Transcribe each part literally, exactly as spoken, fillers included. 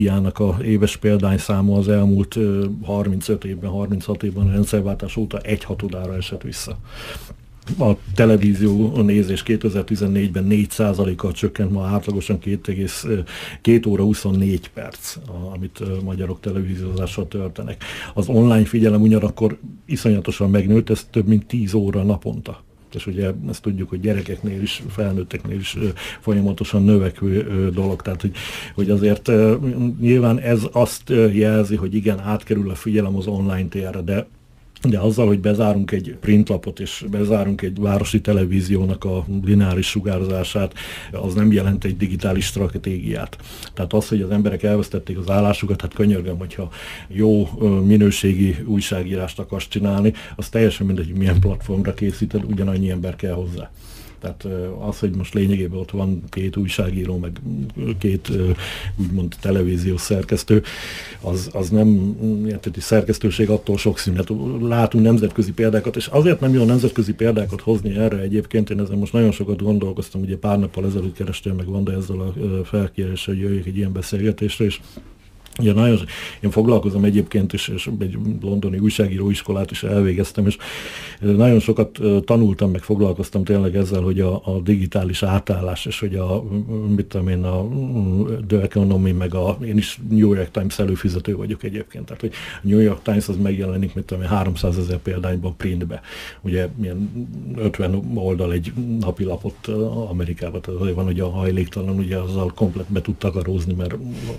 Jának a éves példányszáma az elmúlt harmincöt évben, harminchat évben a rendszerváltás óta egy hatodára esett vissza. A televízió nézés kétezer-tizennégyben négy százalékkal csökkent, ma átlagosan két óra huszonnégy perc, amit magyarok televíziózással töltenek. Az online figyelem ugyanakkor iszonyatosan megnőtt, ez több mint tíz óra naponta. És ugye ezt tudjuk, hogy gyerekeknél is, felnőtteknél is folyamatosan növekvő dolog. Tehát, hogy, hogy azért nyilván ez azt jelzi, hogy igen, átkerül a figyelem az online térre, de De azzal, hogy bezárunk egy printlapot és bezárunk egy városi televíziónak a lineáris sugárzását, az nem jelent egy digitális stratégiát. Tehát az, hogy az emberek elvesztették az állásukat, hát könyörgöm, hogyha jó minőségi újságírást akarsz csinálni, az teljesen mindegy, hogy milyen platformra készíted, ugyanannyi ember kell hozzá. Tehát az, hogy most lényegében ott van két újságíró, meg két úgymond televíziós szerkesztő, az, az nem érteti szerkesztőség, attól sok szünet. Látunk nemzetközi példákat, és azért nem jó nemzetközi példákat hozni erre egyébként, én ezen most nagyon sokat gondolkoztam, ugye pár nappal ezelőtt kerestem meg Vanda ezzel a felkéréssel, hogy jöjjek egy ilyen beszélgetésre, és ugye nagyon, én foglalkozom egyébként is, és egy londoni újságíróiskolát is elvégeztem, és nagyon sokat tanultam, meg foglalkoztam tényleg ezzel, hogy a, a digitális átállás, és hogy a, mit tudom én, a The Economy, meg a, én is New York Times előfizető vagyok egyébként, tehát hogy a New York Times az megjelenik, mit tudom én, háromszázezer példányban printbe. Ugye milyen ötven oldal egy napilapot Amerikában, tehát van, hogy a hajléktalan, ugye azzal komplet be tud takarózni, mert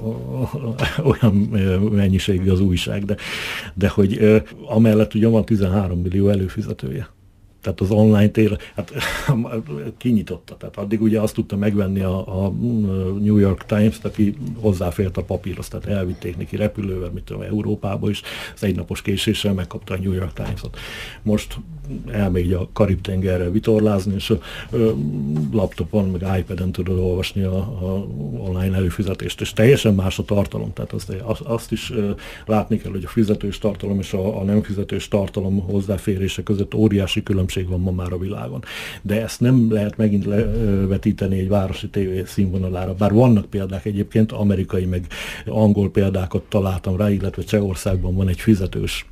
olyan mennyiségű az újság, de, de hogy ö, amellett ugye van tizenhárom millió előfizetője. Tehát az online tér, hát kinyitotta. Tehát addig ugye azt tudta megvenni a, a New York Times-t, aki hozzáfért a papírhoz, tehát elvitték neki repülővel, mit tudom, Európába is, az egynapos késéssel megkapta a New York Times-ot. Most elmegy a Karib-tengerrel vitorlázni, és a, a laptopon, meg iPad-en tudod olvasni a, a online előfizetést, és teljesen más a tartalom. Tehát azt, azt is látni kell, hogy a fizetős tartalom és a, a nem fizetős tartalom hozzáférése között óriási különbség van ma már a világon. De ezt nem lehet megint levetíteni egy városi tévé színvonalára, bár vannak példák egyébként, amerikai meg angol példákat találtam rá, illetve Csehországban van egy fizetős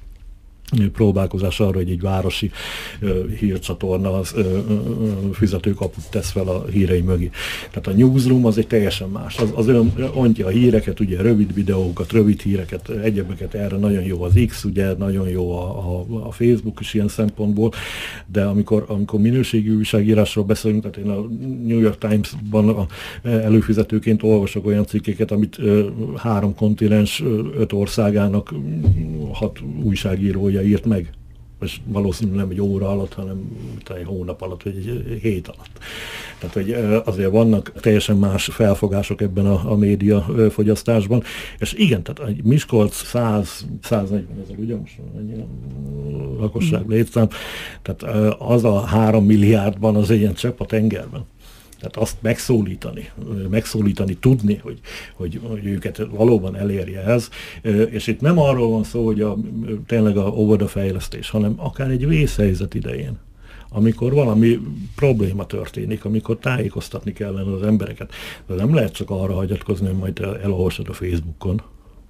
próbálkozás arra, hogy egy városi uh, hírcsatorna az uh, uh, fizetőkaput tesz fel a hírei mögé. Tehát a newsroom az egy teljesen más. Az, az olyan ontja a híreket, ugye rövid videókat, rövid híreket, egyebeket, erre nagyon jó az X, ugye nagyon jó a, a, a Facebook is ilyen szempontból, de amikor, amikor minőségi újságírásról beszélünk, tehát én a New York Times-ban a, előfizetőként olvasok olyan cikkeket, amit uh, három kontinens, öt országának hat újságírója írt meg, és valószínűleg nem egy óra alatt, hanem egy hónap alatt, vagy egy hét alatt. Tehát, hogy azért vannak teljesen más felfogások ebben a, a média fogyasztásban, és igen, tehát egy Miskolc száz-száznegyven ezer, ugye most ennyi lakosság létszám, tehát az a három milliárdban az egy ilyen csepp a tengerben. Tehát azt megszólítani, megszólítani, tudni, hogy, hogy, hogy őket valóban elérje ez. És itt nem arról van szó, hogy a, tényleg a óvodafejlesztés, hanem akár egy vészhelyzet idején, amikor valami probléma történik, amikor tájékoztatni kellene az embereket. De nem lehet csak arra hagyatkozni, hogy majd elolvasod a Facebookon.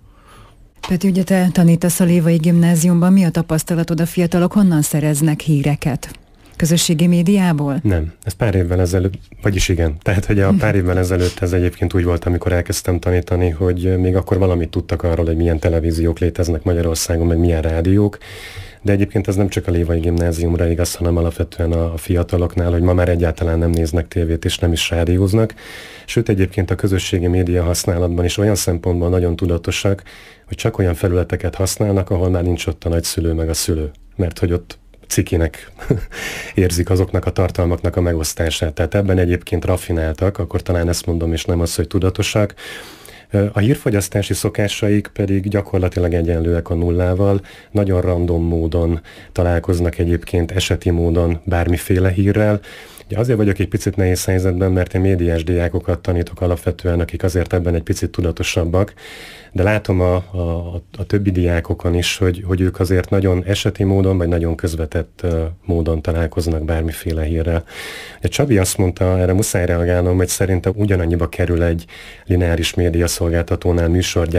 Peti, ugye te tanítasz a Lévai Gimnáziumban, mi a tapasztalatod, a fiatalok honnan szereznek híreket? Közösségi médiából? Nem, ez pár évvel ezelőtt, vagyis igen, tehát hogy a pár évvel ezelőtt ez egyébként úgy volt, amikor elkezdtem tanítani, hogy még akkor valamit tudtak arról, hogy milyen televíziók léteznek Magyarországon, meg milyen rádiók, de egyébként ez nem csak a Lévai Gimnáziumra igaz, hanem alapvetően a fiataloknál, hogy ma már egyáltalán nem néznek tévét és nem is rádióznak, sőt egyébként a közösségi média használatban is olyan szempontból nagyon tudatosak, hogy csak olyan felületeket használnak, ahol már nincs ott a nagyszülő meg a szülő, mert hogy ott cikinek érzik azoknak a tartalmaknak a megosztását. Tehát ebben egyébként raffináltak, akkor talán ezt mondom, és nem az, hogy tudatosak. A hírfogyasztási szokásaik pedig gyakorlatilag egyenlőek a nullával, nagyon random módon találkoznak egyébként eseti módon bármiféle hírrel. Ugye azért vagyok egy picit nehéz helyzetben, mert én médiás diákokat tanítok alapvetően, akik azért ebben egy picit tudatosabbak, de látom a, a, a többi diákokon is, hogy, hogy ők azért nagyon eseti módon, vagy nagyon közvetett módon találkoznak bármiféle hírrel. A Csabi azt mondta, erre muszáj reagálnom, hogy szerintem ugyanannyiba kerül egy lineáris média szolgáltatónál műsorgyártás,